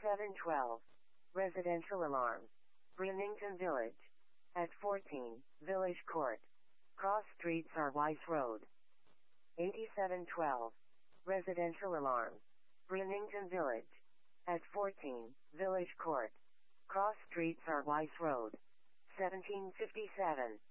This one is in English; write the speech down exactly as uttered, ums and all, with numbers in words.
eighty-seven twelve. Residential alarm. Brunington Village. At fourteen, Village Court. Cross Streets are Weiss Road. eighty-seven twelve. Residential alarm. Brunington Village. At fourteen, Village Court. Cross Streets are Weiss Road. seventeen fifty-seven.